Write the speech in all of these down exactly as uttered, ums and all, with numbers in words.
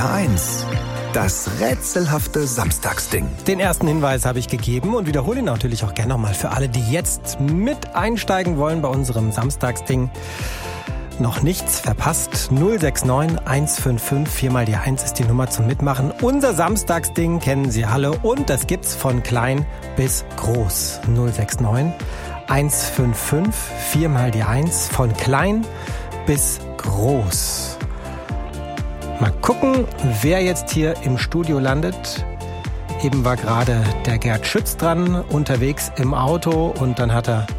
H eins. Das rätselhafte Samstagsding. Den ersten Hinweis habe ich gegeben und wiederhole ihn natürlich auch gerne nochmal für alle, die jetzt mit einsteigen wollen bei unserem Samstagsding. Noch nichts verpasst. null sechs neun eins fünf fünf vier mal die eins ist die Nummer zum Mitmachen. Unser Samstagsding kennen Sie alle und das gibt's von klein bis groß. null sechs neun eins fünf fünf vier mal die eins, von klein bis groß. Mal gucken, wer jetzt hier im Studio landet. Eben war gerade der Gerd Schütz dran, unterwegs im Auto, und dann hat er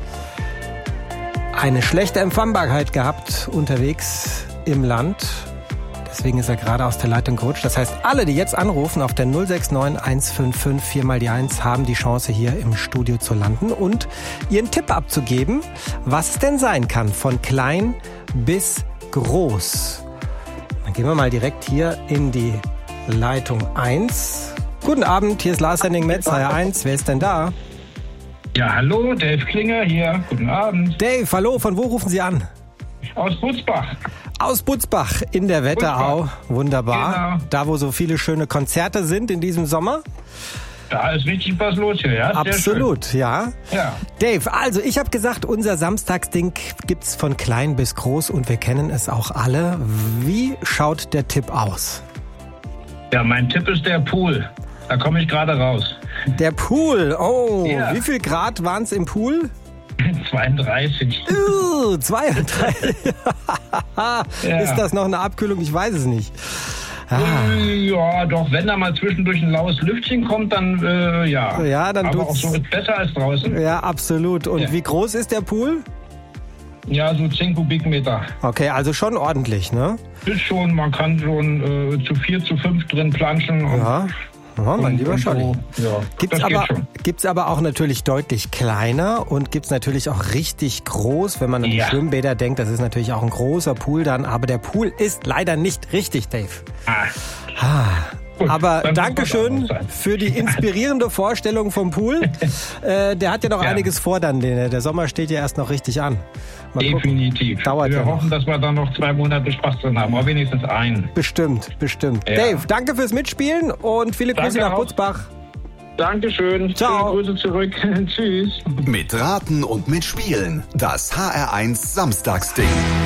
eine schlechte Empfangbarkeit gehabt unterwegs im Land. Deswegen ist er gerade aus der Leitung gerutscht. Das heißt, alle, die jetzt anrufen auf der null sechs neun eins fünf fünf vier mal die eins, haben die Chance, hier im Studio zu landen und ihren Tipp abzugeben, was es denn sein kann, von klein bis groß. Dann gehen wir mal direkt hier in die Leitung eins. Guten Abend, hier ist Lars Henning Metz, H R eins. Wer ist denn da? Ja, hallo, Dave Klinger hier. Guten Abend. Dave, hallo, von wo rufen Sie an? Aus Butzbach. Aus Butzbach in der Wetterau. Butzbach. Wunderbar. Genau. Da, wo so viele schöne Konzerte sind in diesem Sommer. Da ist richtig was los hier, ja? Sehr Absolut, schön. ja. Ja. Dave, also ich habe gesagt, unser Samstagsding gibt's von klein bis groß und wir kennen es auch alle. Wie schaut der Tipp aus? Ja, mein Tipp ist der Pool. Da komme ich gerade raus. Der Pool, oh, Ja. Wie viel Grad waren es im Pool? zweiunddreißig. Uh, zweiunddreißig. Ja. Ist das noch eine Abkühlung? Ich weiß es nicht. Ah. Ja, doch, wenn da mal zwischendurch ein laues Lüftchen kommt, dann äh, ja. Ja, dann Aber tut's. auch so ist besser als draußen. Ja, absolut. Und Ja. wie groß ist der Pool? Ja, so zehn Kubikmeter. Okay, also schon ordentlich, ne? Ist schon, man kann schon äh, zu vier, zu fünf drin planschen. Und, Ja, ja mein und, lieber und Scholli. so. Ja, Gibt's das geht aber, schon. gibt's aber auch natürlich deutlich kleiner und gibt's natürlich auch richtig groß, wenn man an die Ja. Schwimmbäder denkt. Das ist natürlich auch ein großer Pool dann, aber der Pool ist leider nicht richtig, Dave. Ah. Ah. Gut, Aber dann muss man Dankeschön da raus sein. für die inspirierende Vorstellung vom Pool. äh, der hat ja noch Ja. einiges vor dann. Der, der Sommer steht ja erst noch richtig an. Mal gucken. Definitiv. Dauert Wir ja noch. hoffen, dass wir dann noch zwei Monate Spaß drin haben, aber wenigstens einen. Bestimmt, bestimmt. Ja. Dave, danke fürs Mitspielen und viele Danke Grüße nach auch. Butzbach. Dankeschön. Ciao. Schöne Grüße zurück. Tschüss. Mit Raten und Mitspielen. Das H R eins Samstagsding.